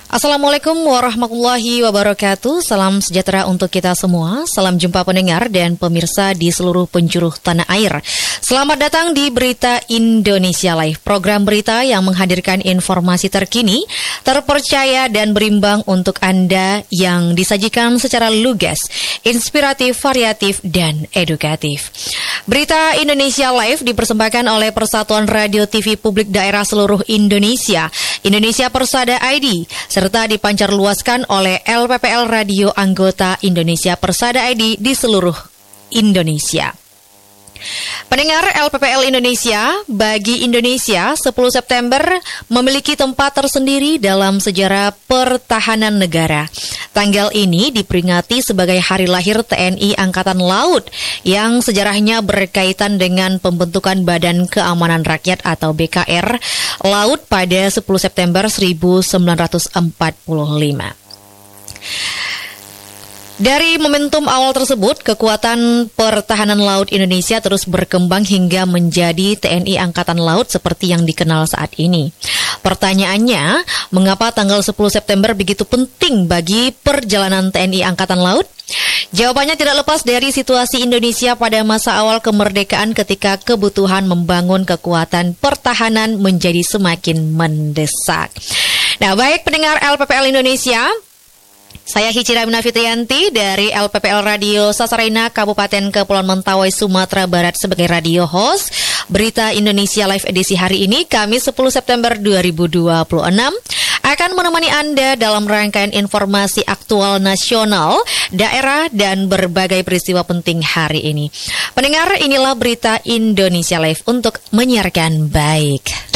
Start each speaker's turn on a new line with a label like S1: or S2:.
S1: Assalamualaikum warahmatullahi wabarakatuh. Salam sejahtera untuk kita semua. Salam jumpa pendengar dan pemirsa di seluruh penjuru tanah air. Selamat datang di Berita Indonesia Live, program berita yang menghadirkan informasi terkini, terpercaya dan berimbang untuk Anda, yang disajikan secara lugas, inspiratif, variatif, dan edukatif. Berita Indonesia Live dipersembahkan oleh Persatuan Radio TV Publik Daerah Seluruh Indonesia, Indonesia Persada ID, serta dipancarluaskan oleh LPPL Radio anggota Indonesia Persada ID di seluruh Indonesia. Pendengar LPPL Indonesia, bagi Indonesia 10 September memiliki tempat tersendiri dalam sejarah pertahanan negara. Tanggal ini diperingati sebagai hari lahir TNI Angkatan Laut yang sejarahnya berkaitan dengan pembentukan Badan Keamanan Rakyat atau BKR Laut pada 10 September 1945. Dari momentum awal tersebut, kekuatan pertahanan laut Indonesia terus berkembang hingga menjadi TNI Angkatan Laut seperti yang dikenal saat ini. Pertanyaannya, mengapa tanggal 10 September begitu penting bagi perjalanan TNI Angkatan Laut? Jawabannya tidak lepas dari situasi Indonesia pada masa awal kemerdekaan ketika kebutuhan membangun kekuatan pertahanan menjadi semakin mendesak. Nah, baik pendengar LPPL Indonesia, saya Hicira Fitriyanti dari LPPL Radio Sasarina Kabupaten Kepulauan Mentawai, Sumatera Barat sebagai radio host Berita Indonesia Live edisi hari ini, Kamis 10 September 2026, akan menemani Anda dalam rangkaian informasi aktual nasional, daerah, dan berbagai peristiwa penting hari ini. Pendengar, inilah Berita Indonesia Live untuk menyiarkan baik.